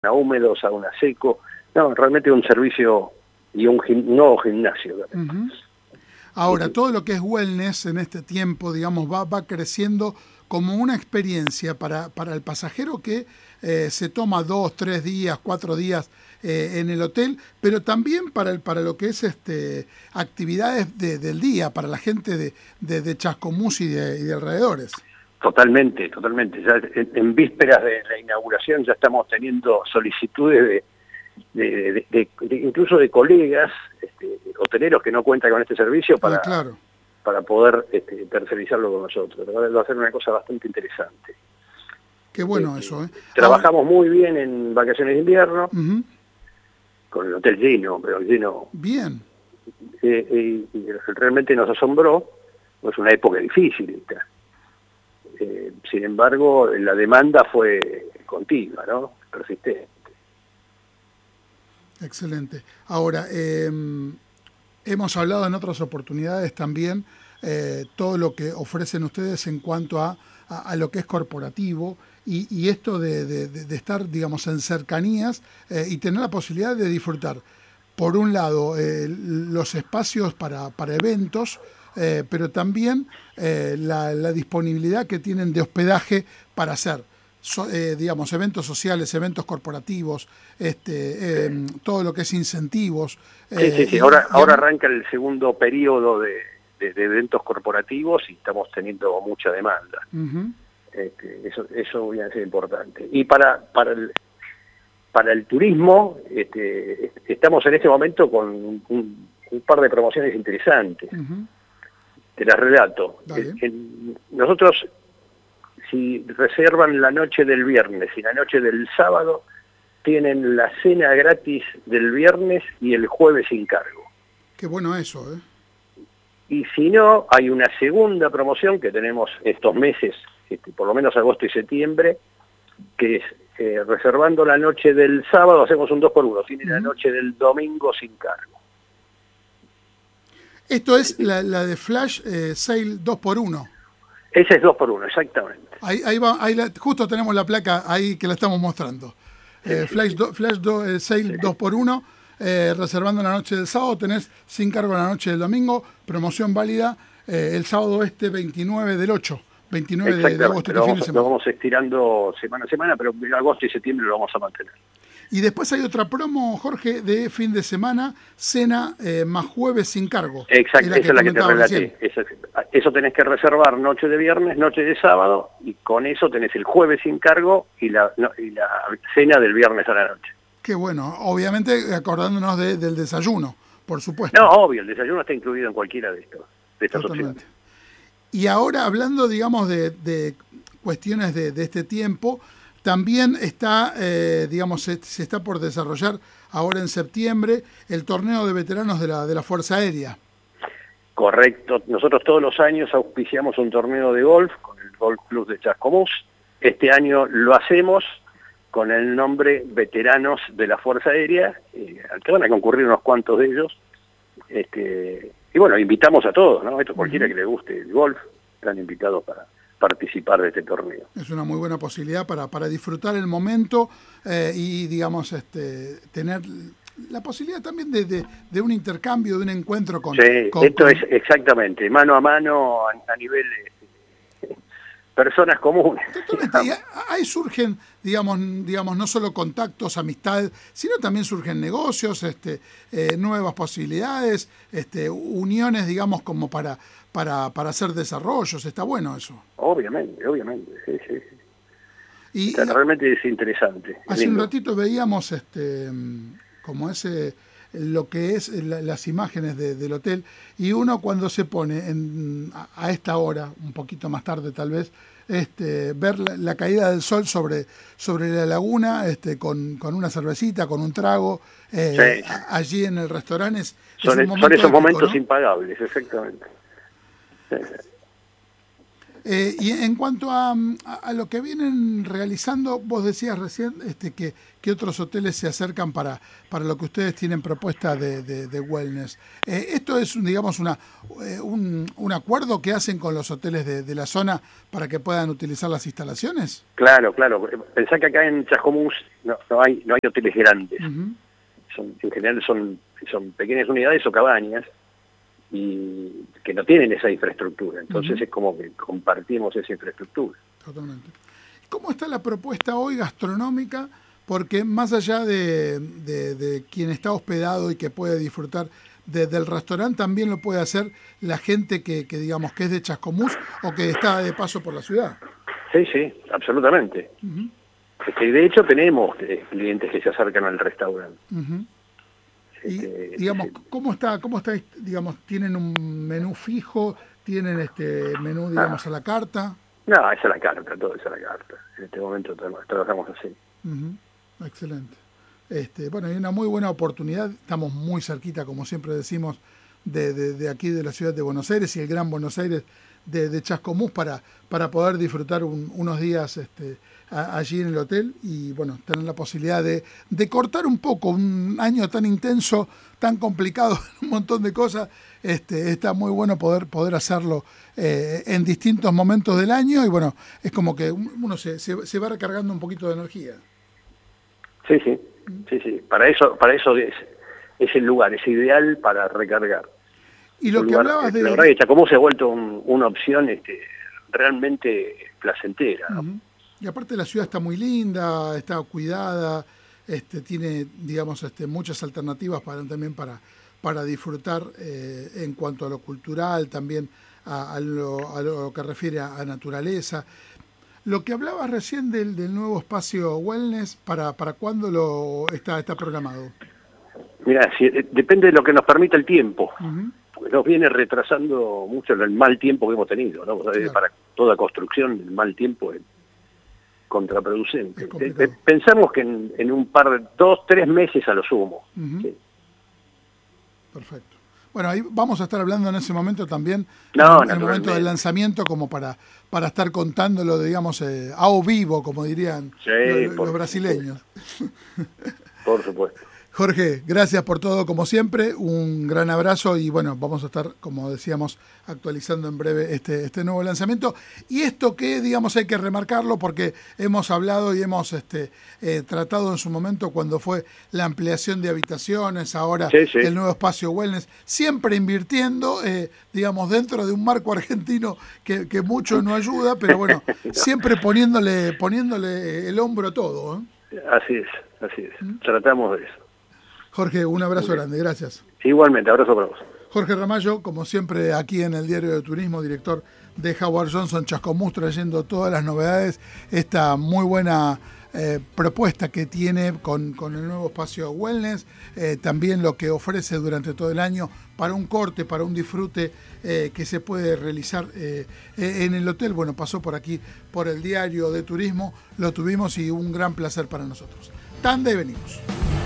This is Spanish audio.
húmedo, sauna seco. No, realmente un servicio y un nuevo gimnasio. Ahora, todo lo que es wellness en este tiempo, digamos, va creciendo como una experiencia para el pasajero que se toma 2, 3 días, 4 días en el hotel, pero también para lo que es actividades del día, para la gente de Chascomús y de alrededores. Totalmente, totalmente. Ya en vísperas de la inauguración ya estamos teniendo solicitudes incluso de colegas hoteleros que no cuentan con este servicio para poder tercerizarlo con nosotros. Va a ser una cosa bastante interesante. Qué bueno eso, ¿eh? Trabajamos muy bien en vacaciones de invierno, con el hotel lleno, pero lleno. Bien. Y realmente nos asombró, es una época difícil esta. Sin embargo, la demanda fue continua, ¿no? Persistente. Excelente. Ahora, hemos hablado en otras oportunidades también todo lo que ofrecen ustedes en cuanto a lo que es corporativo y esto de estar, digamos, en cercanías y tener la posibilidad de disfrutar, por un lado, los espacios para eventos, pero también la disponibilidad que tienen de hospedaje para hacer, digamos, eventos sociales, eventos corporativos, todo lo que es incentivos. Sí. Ahora arranca el segundo periodo de eventos corporativos y estamos teniendo mucha demanda. Eso viene a ser importante. Y para el turismo, estamos en este momento con un par de promociones interesantes. Te las relato. Nosotros, si reservan la noche del viernes y la noche del sábado, tienen la cena gratis del viernes y el jueves sin cargo. Qué bueno eso, ¿eh? Y si no, hay una segunda promoción que tenemos estos meses, por lo menos agosto y septiembre, que es reservando la noche del sábado, hacemos un 2x1, tiene la noche del domingo sin cargo. Esto es la de Flash Sale 2x1. Ese es 2x1, exactamente. Ahí va, justo tenemos la placa ahí que la estamos mostrando. Flash Sale 2x1, reservando la noche del sábado, tenés sin cargo la noche del domingo, promoción válida el sábado 29 del 8, 29 de agosto, fin de semana. Lo vamos estirando semana a semana, pero agosto y septiembre lo vamos a mantener. Y después hay otra promo, Jorge, de fin de semana, cena más jueves sin cargo. Exacto, esa es la que te relaté. Eso tenés que reservar noche de viernes, noche de sábado, y con eso tenés el jueves sin cargo y la cena del viernes a la noche. Qué bueno, obviamente acordándonos del desayuno, por supuesto. No, obvio, el desayuno está incluido en cualquiera de estas opciones. Y ahora, hablando, digamos, de cuestiones de este tiempo, también está, digamos, se está por desarrollar ahora en septiembre el torneo de veteranos de la Fuerza Aérea. Correcto. Nosotros todos los años auspiciamos un torneo de golf con el Golf Club de Chascomús. Este año lo hacemos con el nombre Veteranos de la Fuerza Aérea, al que van a concurrir unos cuantos de ellos. Y bueno, invitamos a todos, ¿no? Cualquiera que le guste el golf, están invitados para participar de este torneo. Es una muy buena posibilidad para disfrutar el momento y, digamos, tener la posibilidad también de un intercambio, de un encuentro con... Esto es exactamente, mano a mano, a nivel personas comunes. Totalmente. Y ahí surgen, digamos, no solo contactos, amistad, sino también surgen negocios, nuevas posibilidades, uniones, digamos, como para hacer desarrollos. Está bueno eso. Obviamente. Sí. Y realmente es interesante. Hace un ratito veíamos como lo que es las imágenes del hotel, y uno cuando se pone a esta hora, un poquito más tarde tal vez, ver la caída del sol sobre la laguna, con una cervecita, con un trago, allí en el restaurante. Son esos momentos impagables, exactamente. Y en cuanto a lo que vienen realizando, vos decías recién que otros hoteles se acercan para lo que ustedes tienen propuesta de wellness. ¿Esto es, digamos, un acuerdo que hacen con los hoteles de la zona para que puedan utilizar las instalaciones? Claro. Pensá que acá en Chascomús no hay hoteles grandes. Uh-huh. En general son pequeñas unidades o cabañas, y que no tienen esa infraestructura. Entonces es como que compartimos esa infraestructura. Totalmente. ¿Cómo está la propuesta hoy gastronómica? Porque más allá de quien está hospedado y que puede disfrutar del restaurante, también lo puede hacer la gente que digamos que es de Chascomús o que está de paso por la ciudad. Sí, absolutamente. Uh-huh. De hecho tenemos clientes que se acercan al restaurante. Uh-huh. Y, digamos, ¿cómo está, digamos, tienen un menú fijo, tienen menú, digamos, a la carta? No, es a la carta, todo es a la carta. En este momento trabajamos así. Uh-huh. Excelente. Bueno, hay una muy buena oportunidad, estamos muy cerquita, como siempre decimos, de aquí de la ciudad de Buenos Aires y el Gran Buenos Aires de Chascomús para poder disfrutar unos días allí en el hotel y bueno, tener la posibilidad de cortar un poco un año tan intenso, tan complicado, un montón de cosas. Está muy bueno poder hacerlo en distintos momentos del año y bueno, es como que uno se va recargando un poquito de energía. Sí. Para eso es el lugar, es ideal para recargar. Y lo que hablabas de... La verdad que Chascomús se ha vuelto una opción realmente placentera. Uh-huh. Y aparte la ciudad está muy linda, está cuidada, tiene, digamos, muchas alternativas también para disfrutar en cuanto a lo cultural, también a lo que refiere a naturaleza. Lo que hablabas recién del nuevo espacio wellness, ¿para cuándo está programado? Mira, depende de lo que nos permita el tiempo. Uh-huh. Nos viene retrasando mucho el mal tiempo que hemos tenido, ¿no? Claro. Para toda construcción el mal tiempo es contraproducente. Pensamos que en un 2-3 meses a lo sumo. Uh-huh. Sí. Perfecto. Bueno, ahí vamos a estar hablando en ese momento también, en el momento del lanzamiento, como para estar contándolo, digamos, a o vivo, como dirían los brasileños. Por supuesto. Jorge, gracias por todo, como siempre, un gran abrazo y bueno, vamos a estar, como decíamos, actualizando en breve este nuevo lanzamiento. Y esto que, digamos, hay que remarcarlo porque hemos hablado y hemos tratado en su momento cuando fue la ampliación de habitaciones, ahora el nuevo espacio wellness, siempre invirtiendo, digamos, dentro de un marco argentino que mucho no ayuda, pero bueno, siempre poniéndole el hombro a todo, ¿eh? Así es. Tratamos de eso. Jorge, un abrazo grande, gracias. Igualmente, abrazo para vos. Jorge Ramallo, como siempre, aquí en el Diario de Turismo, director de Howard Johnson Chascomús, trayendo todas las novedades, esta muy buena propuesta que tiene con el nuevo espacio wellness, también lo que ofrece durante todo el año para un corte, para un disfrute que se puede realizar en el hotel. Bueno, pasó por aquí, por el Diario de Turismo, lo tuvimos y un gran placer para nosotros. Tanda y venimos.